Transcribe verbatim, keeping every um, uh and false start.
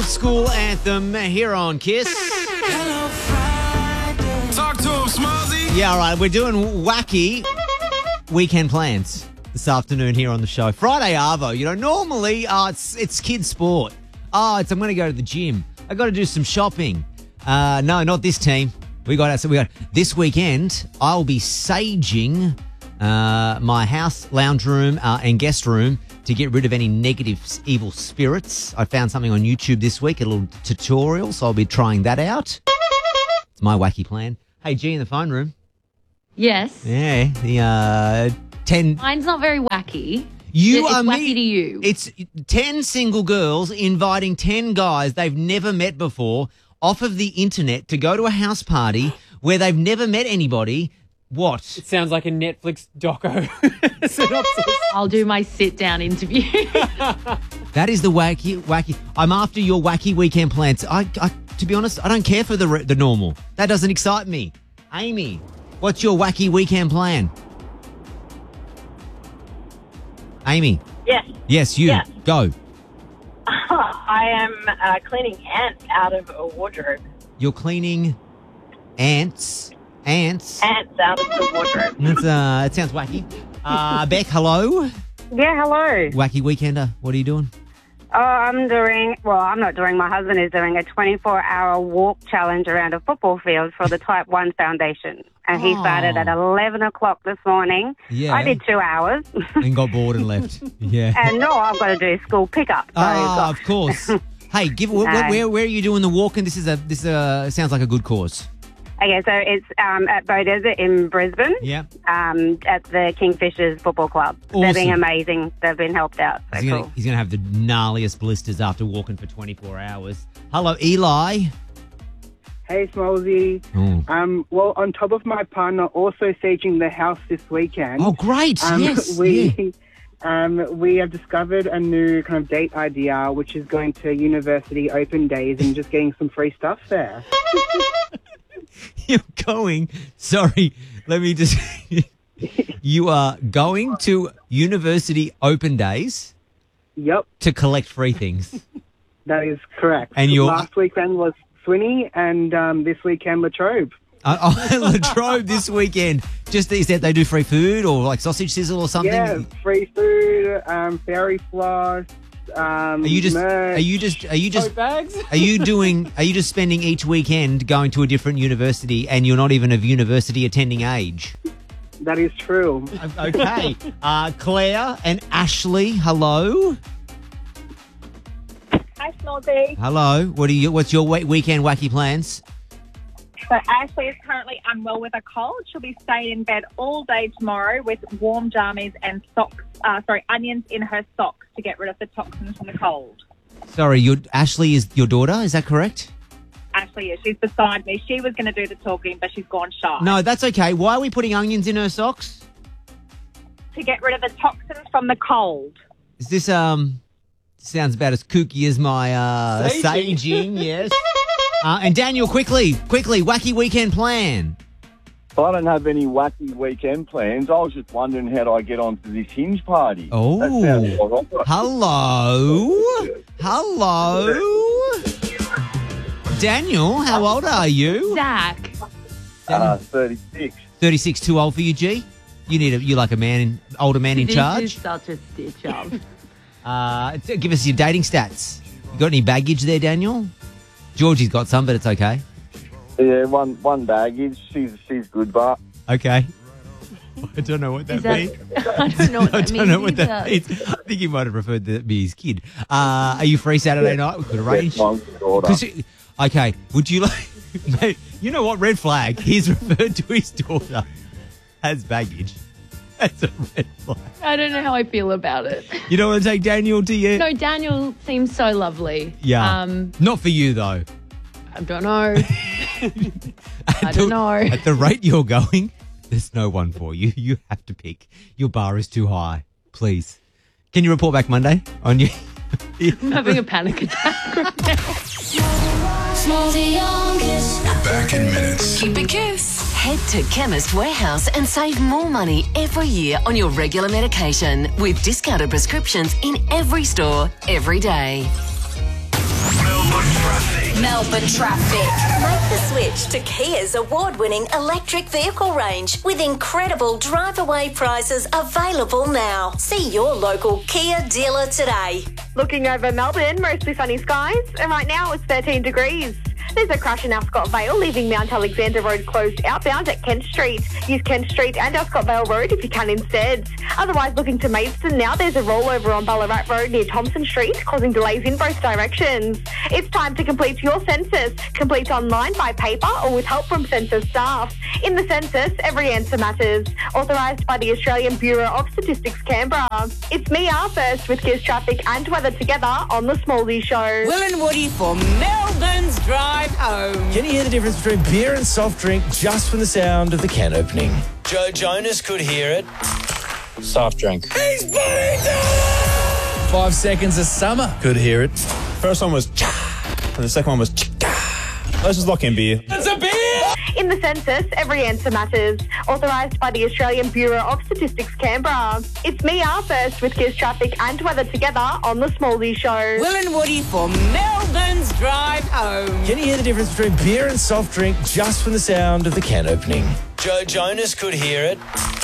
old school anthem here on Kiss. Talk to him, Smuzzy. Yeah, all right. We're doing wacky weekend plans this afternoon here on the show. Friday Arvo. You know, normally uh, it's it's kids' sport. Oh, it's I'm going to go to the gym. I got to do some shopping. Uh, no, not this team. We got so we got this weekend. I'll be saging uh, my house, lounge room, uh, and guest room to get rid of any negative evil spirits. I found something on YouTube this week, a little tutorial, so I'll be trying that out. It's my wacky plan. Hey, G in the phone room. Yes. Yeah, the uh, ten. Mine's not very wacky. You it's are wacky me- to you. It's ten single girls inviting ten guys they've never met before off of the internet to go to a house party where they've never met anybody. What? It sounds like a Netflix doco synopsis. I'll do my sit-down interview. That is the wacky, wacky. I'm after your wacky weekend plans. I, I to be honest, I don't care for the re- the normal. That doesn't excite me. Amy, what's your wacky weekend plan? Amy. Yes. Yes, you. Yes. Go. I am uh, cleaning ants out of a wardrobe. You're cleaning ants. Ants. Ants out of the wardrobe. That's, uh, it sounds wacky. Uh, Beck, hello. Yeah, hello. Wacky weekender. What are you doing? Oh, I'm doing, well, I'm not doing, my husband is doing a twenty-four hour walk challenge around a football field for the Type one Foundation. And he started at eleven o'clock this morning. Yeah. I did two hours. And got bored and left. Yeah. And no, I've got to do school pickup. So Oh, of course. Hey, give wh- wh- No. where where are you doing the walking? This is a this uh sounds like a good cause. Okay, so it's um, at Bow Desert in Brisbane. Yeah. Um, at the Kingfishers Football Club. They're Awesome. being amazing. They've been helped out. So He's gonna, cool. he's gonna have the gnarliest blisters after walking for twenty-four hours. Hello, Eli. Hey, Smallsy. Oh, Um, well, on top of my partner also saging the house this weekend. oh great! um, yes. we yeah. um, we have discovered a new kind of date idea, which is going to university open days and just getting some free stuff there. You're going. Sorry, let me just. You are going to university open days Yep, to collect free things. that is correct. And you're- Last weekend was Swinny, and um, this weekend Latrobe. Uh, oh, Latrobe this weekend. Just these that they do free food or like sausage sizzle or something. Yeah, free food, um, fairy floss. Um, Are you just? merch. Are you just? Are you just? Tote bags? Are you doing? Are you just spending each weekend going to a different university, and you're not even of university attending age? That is true. Okay, uh, Claire and Ashley. Hello, Hi, Smallsy. hello. What are you? What's your we- weekend wacky plans? So Ashley is currently unwell with a cold. She'll be staying in bed all day tomorrow with warm jammies and socks, uh, sorry, onions in her socks to get rid of the toxins from the cold. Sorry, your Ashley is your daughter. Is that correct? Ashley is. She's beside me. She was going to do the talking, but she's gone shy. No, that's okay. Why are we putting onions in her socks? To get rid of the toxins from the cold. Is this um? Sounds about as kooky as my uh Saging. saging. Yes. Uh, and Daniel, quickly, quickly, wacky weekend plan. I don't have any wacky weekend plans. I was just wondering how do I get onto this Hinge party. Oh. That sounds all right. Hello. Hello. Daniel, how old are you? Zach. Uh, thirty-six. thirty-six, too old for you, G? You need a, you like a man, in, older man in This charge? is such a stitch up. Uh, t- give us your dating stats. You got any baggage there, Daniel? Georgie's got some, but it's okay. Yeah, one one baggage. She's she's good, but Okay. I don't know what that, Is that- means. I don't know what that I means. don't know what that either. means. I think he might have referred to be his kid. Uh, are you free Saturday night? We could arrange. my daughter. 'Cause you- okay, would you like... Mate, you know what? Red flag. He's referred to his daughter as baggage. That's a red flag. I don't know how I feel about it. You don't want to take Daniel to you? No, Daniel seems so lovely. Yeah. Um, Not for you, though. I don't know. At I don't the- know. At the rate you're going, there's no one for you. You have to pick. Your bar is too high. Please. Can you report back Monday on you? I'm having a panic attack right now. Smallsy on Kiss. We're back in minutes. Keep it Kiss. Head to Chemist Warehouse and save more money every year on your regular medication with discounted prescriptions in every store, every day. Melbourne Melbourne traffic. Make the switch to Kia's award-winning electric vehicle range with incredible drive-away prices available now. See your local Kia dealer today. Looking over Melbourne, mostly sunny skies, and right now it's thirteen degrees. There's a crash in Ascot Vale, leaving Mount Alexander Road closed outbound at Kent Street. Use Kent Street and Ascot Vale Road if you can instead. Otherwise, looking to Maidstone now, there's a rollover on Ballarat Road near Thompson Street, causing delays in both directions. It's time to complete your census. Complete online, by paper, or with help from census staff. In the census, every answer matters. Authorised by the Australian Bureau of Statistics, Canberra. It's Mia first with Kia's traffic and weather together on The Smalley Show. Will and Woody for Melbourne's Drive Home. Can you hear the difference between beer and soft drink just from the sound of the can opening? Joe Jonas could hear it. Soft drink. He's putting down! Five Seconds of Summer could hear it. First one was cha, and the second one was chica. Let's just lock in beer. It's a beer! In the census, every answer matters. Authorised by the Australian Bureau of Statistics, Canberra. It's Mia first with Kia's traffic and weather together on The Smalley Show. Will and Woody for Melbourne's Drive Home. Can you hear the difference between beer and soft drink just from the sound of the can opening? Joe Jonas could hear it.